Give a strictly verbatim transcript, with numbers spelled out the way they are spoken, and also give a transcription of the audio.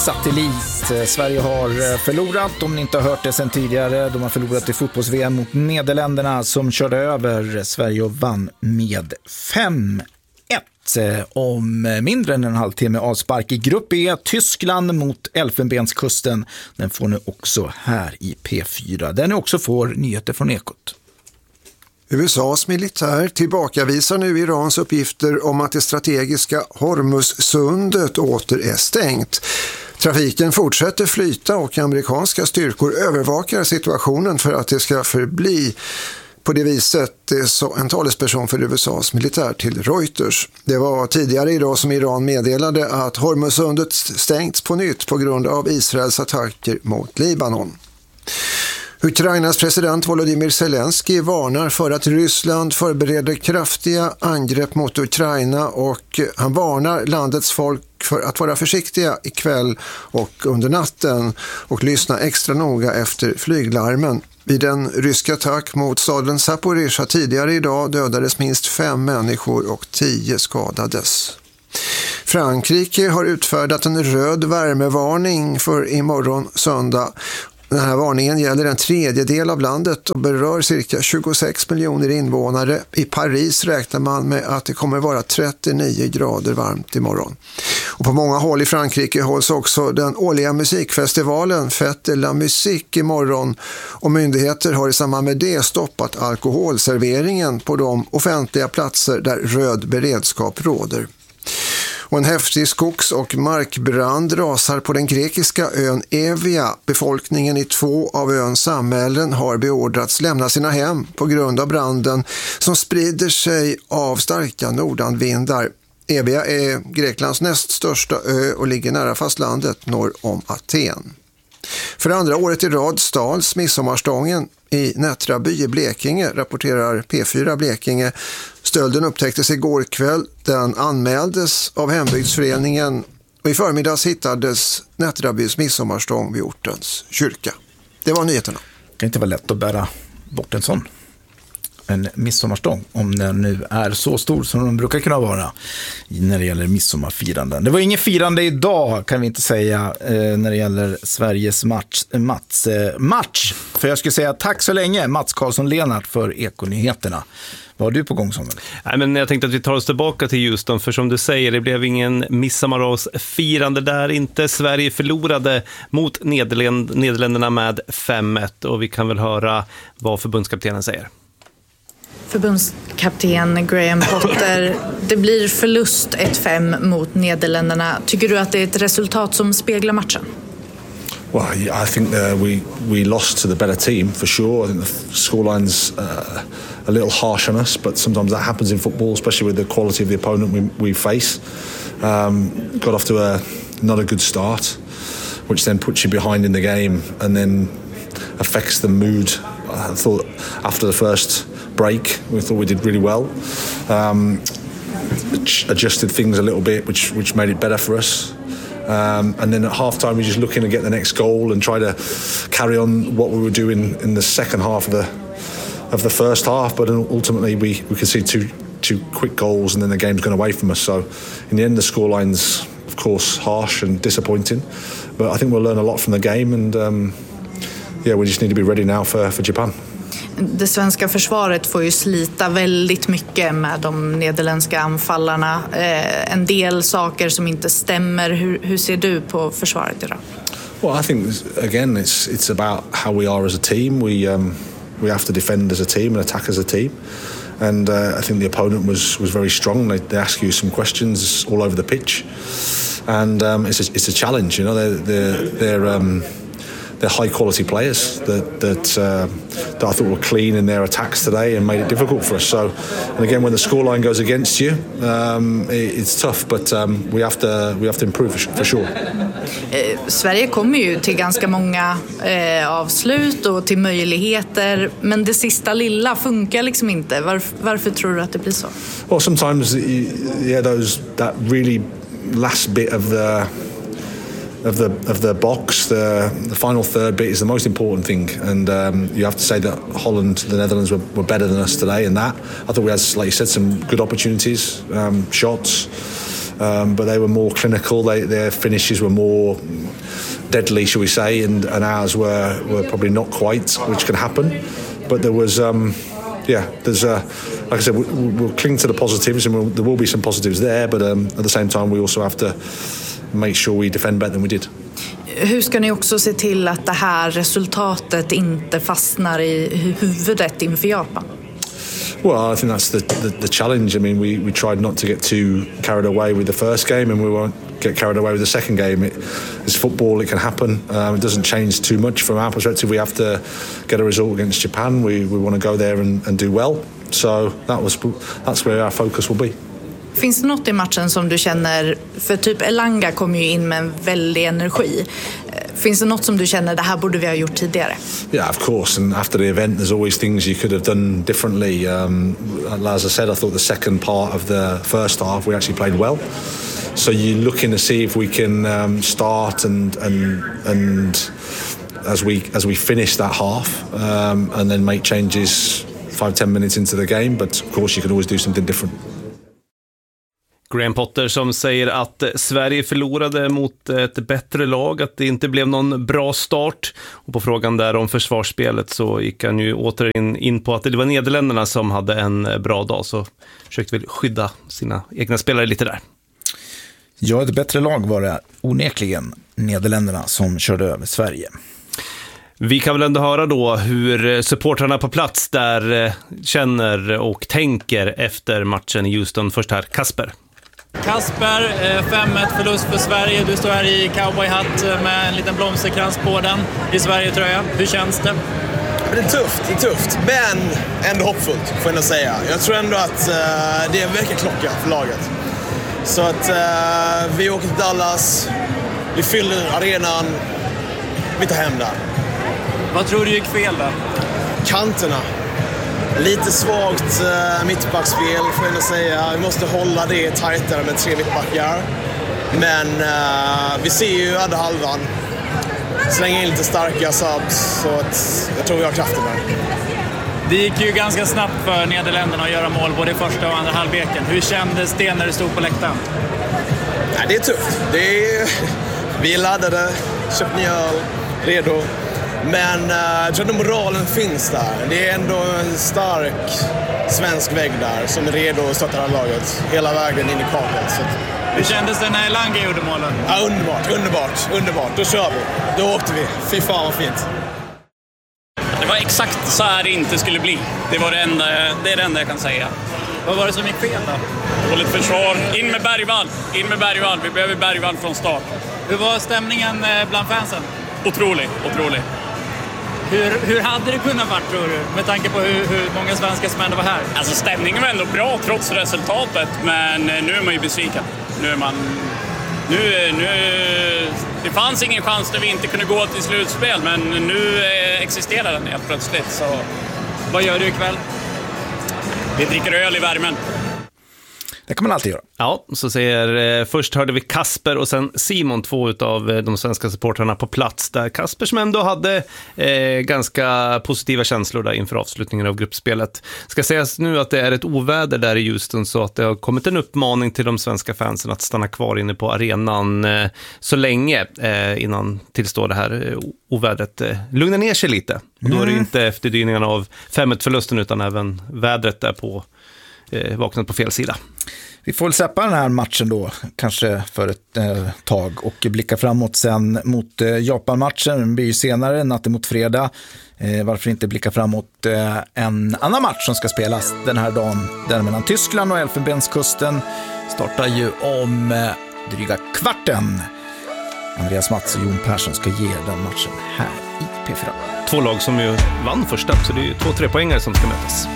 satellit. Sverige har förlorat, om ni inte har hört det sedan tidigare. De har förlorat i fotbolls-V M mot Nederländerna som körde över Sverige och vann med fem ett. Om mindre än en halvtimme avspark i grupp E. Tyskland mot Elfenbenskusten. Den får ni också här i P fyra. Den också får nyheter från Ekot. U S A:s militär tillbakavisar nu Irans uppgifter om att det strategiska Hormuzsundet åter är stängt. Trafiken fortsätter flyta och amerikanska styrkor övervakar situationen för att det ska förbli på det viset, det sa en talesperson för U S A:s militär till Reuters. Det var tidigare idag som Iran meddelade att Hormuzsundet stängts på nytt på grund av Israels attacker mot Libanon. Ukrainas president Volodymyr Zelensky varnar för att Ryssland förbereder kraftiga angrepp mot Ukraina och han varnar landets folk för att vara försiktiga ikväll och under natten och lyssna extra noga efter flyglarmen. Vid en rysk attack mot staden Zaporizjzja tidigare idag dödades minst fem människor och tio skadades. Frankrike har utfärdat en röd värmevarning för imorgon söndag. Den här varningen gäller en tredjedel av landet och berör cirka tjugosex miljoner invånare. I Paris räknar man med att det kommer vara trettionio grader varmt imorgon. Och på många håll i Frankrike hålls också den årliga musikfestivalen Fête de la Musique imorgon. Och myndigheter har i samband med det stoppat alkoholserveringen på de offentliga platser där röd beredskap råder. Och en häftig skogs- och markbrand rasar på den grekiska ön Evia. Befolkningen i två av öns samhällen har beordrats lämna sina hem på grund av branden som sprider sig av starka nordanvindar. Evia är Greklands näst största ö och ligger nära fastlandet norr om Aten. För andra året i rad stals midsommarstången i Nättraby i Blekinge, rapporterar P fyra Blekinge. Stölden upptäcktes igår kväll. Den anmäldes av hembygdsföreningen och i förmiddags hittades Nättrabys midsommarstång vid ortens kyrka. Det var nyheterna. Det kan inte vara lätt att bära bort en sån. En midsommarstång, om den nu är så stor som den brukar kunna vara när det gäller midsommarfiranden. Det var ingen firande idag kan vi inte säga eh, när det gäller Sveriges match, Mats, eh, match. För jag skulle säga tack så länge Mats Karlsson-Lenart för Ekonyheterna. Vad har du på gång, Samuel? Nej, men jag tänkte att vi tar oss tillbaka till Houston, för som du säger, det blev ingen midsommarfirande där inte. Sverige förlorade mot Nederländ- Nederländerna med fem ett och vi kan väl höra vad förbundskaptenen säger. Förbundskapten Graham Potter, det blir förlust ett fem mot Nederländerna. Tycker du att det är ett resultat som speglar matchen? Well, I think uh, we we lost to the better team for sure. I think the scoreline's uh, a little harsh on us, but sometimes that happens in football, especially with the quality of the opponent we, we face. Um, got off to a not a good start, which then puts you behind in the game and then affects the mood. I thought after the first break, we thought we did really well. Um, adjusted things a little bit, which which made it better for us. Um, and then at half-time, we're just looking to get the next goal and try to carry on what we were doing in the second half of the of the first half. But ultimately, we, we could see two two quick goals, and then the game's gone away from us. So in the end, the scoreline's, of course, harsh and disappointing. But I think we'll learn a lot from the game, and um, yeah, we just need to be ready now for, for Japan. Det svenska försvaret får ju slita väldigt mycket med de nederländska anfallarna. Eh, en del saker som inte stämmer. Hur, hur ser du på försvaret idag? Well, I think again it's it's about how we are as a team. We um, we have to defend as a team and attack as a team. And uh, I think the opponent was was very strong. They, they ask you some questions all over the pitch, and um, it's a, it's a challenge. You know, they're they're, they're um, They're high quality players that that, uh, that I thought were clean in their attacks today and made it difficult for us. So, and again, when the scoreline goes against you, um, it, it's tough. But um, we have to we have to improve for sure. Eh, Sverige kommer ju till ganska många eh, avslut och till möjligheter, men det sista lilla funkar liksom inte. Varf- varför tror du att det blir så? Well, sometimes yeah, those that really last bit of the. Of the of the box, the the final third bit is the most important thing, and um, you have to say that Holland, the Netherlands, were, were better than us today in that. I thought we had, like you said, some good opportunities, um, shots, um, but they were more clinical. They, their finishes were more deadly, shall we say, and, and ours were, were probably not quite, which can happen. But there was, um, yeah, there's, uh, like I said, we, we'll cling to the positives, and we'll, there will be some positives there, but um, at the same time we also have to make sure we defend better than we did. Hur ska ni också se till att det här resultatet inte fastnar i huvudet inför Japan? Well, I think that's the, the, the challenge. I mean, we, we tried not to get too carried away with the first game, and we won't get carried away with the second game. It, it's football, it can happen. Um, it doesn't change too much from our perspective. We have to get a result against Japan. We, we want to go there and, and do well. So that was, that's where our focus will be. Finns det något i matchen som du känner, för typ Elanga kom ju in med en väldig energi. Finns det något som du känner, det här borde vi ha gjort tidigare? Yeah, of course. And after the event, there's always things you could have done differently. Um, as I said, I thought the second part of the first half, we actually played well. So you're looking to see if we can um, start and and and as we as we finish that half, um, and then make changes five ten minutes into the game. But of course, you can always do something different. Graham Potter som säger att Sverige förlorade mot ett bättre lag, att det inte blev någon bra start. Och på frågan där om försvarsspelet så gick han ju återigen in på att det var Nederländerna som hade en bra dag, så försökte väl skydda sina egna spelare lite där. Ja, ett bättre lag var det onekligen Nederländerna som körde över Sverige. Vi kan väl ändå höra då hur supportrarna på plats där känner och tänker efter matchen i Houston. Först här, Kasper. Kasper, fem ett förlust för Sverige. Du står här i cowboyhatt med en liten blomsterkrans på den i Sverige-tröja. Hur känns det? Det är tufft, det är tufft. Men ändå hoppfullt, får jag ändå säga. Jag tror ändå att uh, det är en väckarklocka för laget. Så att uh, vi åker till Dallas, vi fyller arenan, vi tar hem där. Vad tror du gick fel då? Kanterna. Lite svagt uh, mittbackspel, får jag ändå säga. Vi måste hålla det tajtare med tre mittbackar. Men uh, vi ser ju andra halvan. Slänger in lite starka subs, så att jag tror vi har kraften där. Det gick ju ganska snabbt för Nederländerna att göra mål både i första och andra halvleken. Hur kändes det när du stod på läktaren? Ja, det är tufft. Det är... Vi är laddade, köpt ny öl, redo. Men uh, jag tror att moralen finns där. Det är ändå en stark svensk vägg där som är redo att stötta laget hela vägen in i kaklet. Så... Hur kändes det när Elanga gjorde målen? Ja, underbart, underbart, underbart. Då kör vi. Då åkte vi. Fy fan vad fint. Det var exakt så här det inte skulle bli. Det var det enda, det är det enda jag kan säga. Vad var det som gick fel då? Dåligt försvar. In med Bergvall. In med Bergvall. Vi behöver Bergvall från start. Hur var stämningen bland fansen? Otrolig, otrolig. Hur, hur hade det kunnat vara, tror du? Med tanke på hur, hur många svenska som ändå var här. Alltså stämningen var ändå bra trots resultatet. Men nu är man ju besviken. Nu är man... Nu, nu, det fanns ingen chans där vi inte kunde gå till slutspel. Men nu existerar den helt plötsligt. Så. Vad gör du ikväll? Vi dricker öl i värmen. Det kan man alltid göra. Ja, så säger, eh, först hörde vi Kasper och sen Simon, två utav eh, de svenska supportrarna på plats. Där Kasper som ändå hade eh, ganska positiva känslor där inför avslutningen av gruppspelet. Ska sägas nu att det är ett oväder där i Houston, så att det har kommit en uppmaning till de svenska fansen att stanna kvar inne på arenan eh, så länge eh, innan tillstår det här eh, ovädret eh, lugnar ner sig lite. Och då är det ju inte efterdyningarna av fem ett-förlusten utan även vädret där på eh, vaknat på fel sida. Vi får väl släppa den här matchen då, kanske för ett eh, tag, och blicka framåt sen mot eh, Japan-matchen. Den blir ju senare, natten mot fredag. Eh, varför inte blicka framåt eh, en annan match som ska spelas den här dagen. Den mellan Tyskland och Elfenbenskusten startar ju om eh, dryga kvarten. Andreas Mats och Jon Persson ska ge den matchen här i P fyra. Två lag som ju vann första, så det är ju två tre poängare som ska mötas.